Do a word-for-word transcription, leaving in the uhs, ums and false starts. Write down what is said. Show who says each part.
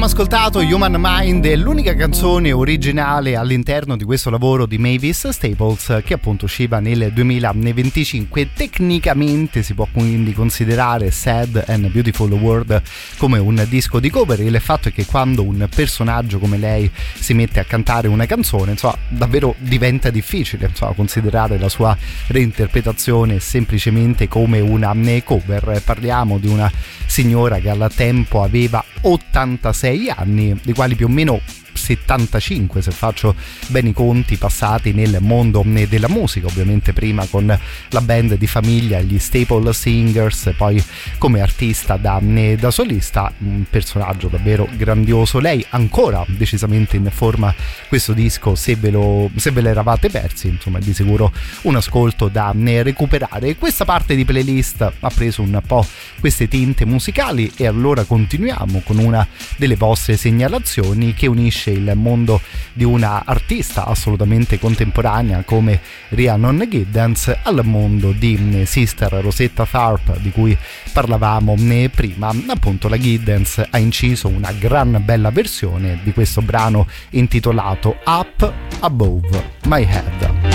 Speaker 1: Abbiamo ascoltato Human Mind, è l'unica canzone originale all'interno di questo lavoro di Mavis Staples, che appunto usciva nel duemilaventicinque. Tecnicamente si può quindi considerare Sad and Beautiful World come un disco di cover. Il fatto è che quando un personaggio come lei si mette a cantare una canzone, insomma, davvero diventa difficile, insomma, considerare la sua reinterpretazione semplicemente come una cover. Parliamo di una signora che al tempo aveva ottantasei anni, dei quali più o meno settantacinque, se faccio bene i conti, passati nel mondo della musica, ovviamente prima con la band di famiglia, gli Staple Singers, poi come artista da, da solista, un personaggio davvero grandioso. Lei ancora decisamente in forma, questo disco, se ve, lo, se ve l'eravate persi, insomma, è di sicuro un ascolto da recuperare. Questa parte di playlist ha preso un po' queste tinte musicali e allora continuiamo con una delle vostre segnalazioni che unisce il mondo di una artista assolutamente contemporanea come Rhiannon Giddens al mondo di Sister Rosetta Tharpe, di cui parlavamo prima. Appunto, la Giddens ha inciso una gran bella versione di questo brano intitolato Up Above My Head.